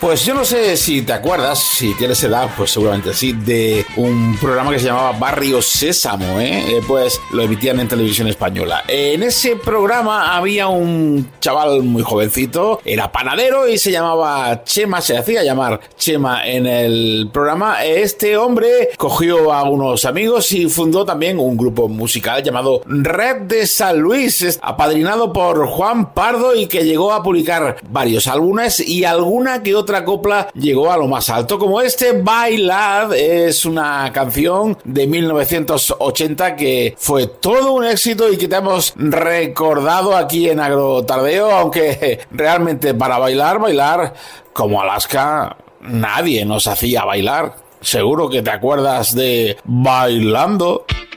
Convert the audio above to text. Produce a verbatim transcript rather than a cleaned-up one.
Pues yo no sé si te acuerdas, si tienes edad, pues seguramente sí, de un programa que se llamaba Barrio Sésamo, ¿eh? Eh, pues lo emitían en televisión española. En ese programa había un chaval muy jovencito, era panadero y se llamaba Chema, se hacía llamar Chema en el programa. Este hombre cogió a unos amigos y fundó también un grupo musical llamado Red de San Luis, apadrinado por Juan Pardo, y que llegó a publicar varios álbumes y alguna que otra copla llegó a lo más alto, como este Bailad. Es una canción de mil novecientos ochenta que fue todo un éxito y que te hemos recordado aquí en Agrotardeo, aunque realmente para bailar, bailar como Alaska, nadie nos hacía bailar. Seguro que te acuerdas de Bailando.